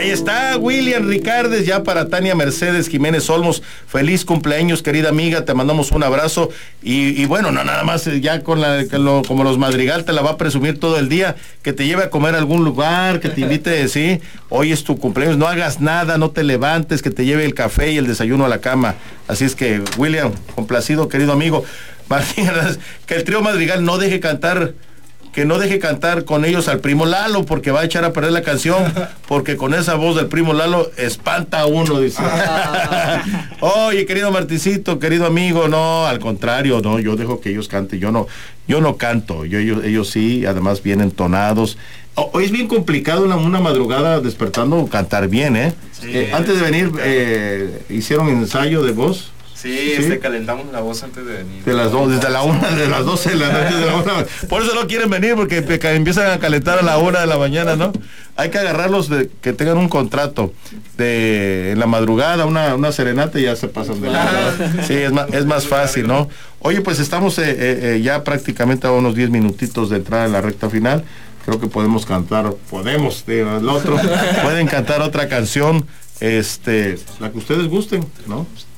Ahí está William Ricardes, ya para Tania Mercedes Jiménez Olmos, feliz cumpleaños, querida amiga, te mandamos un abrazo, y bueno, no nada más ya con como los Madrigal te la va a presumir todo el día, que te lleve a comer a algún lugar, que te invite, sí, hoy es tu cumpleaños, no hagas nada, no te levantes, que te lleve el café y el desayuno a la cama. Así es que, William, complacido, querido amigo. Martín, que el trío Madrigal no deje cantar con ellos al primo Lalo, porque va a echar a perder la canción, porque con esa voz del primo Lalo espanta a uno, dice. Oye, querido Marticito, querido amigo, no, al contrario, no, yo dejo que ellos canten, yo no canto, ellos sí, además bien entonados. Hoy es bien complicado una madrugada despertando cantar bien, ¿eh? Sí, antes de venir, hicieron ensayo de voz. Sí, calentamos la voz antes de venir. Desde las 12 de la noche, de la 1. Por eso no quieren venir, porque empiezan a calentar a la 1 de la mañana, ¿no? Hay que agarrarlos que tengan un contrato en la madrugada, una serenata, y ya se pasan de la. Sí, es más fácil, ¿no? Oye, pues estamos ya prácticamente a unos 10 minutitos de entrar en la recta final. Creo que podemos cantar, pueden cantar otra canción, la que ustedes gusten, ¿no?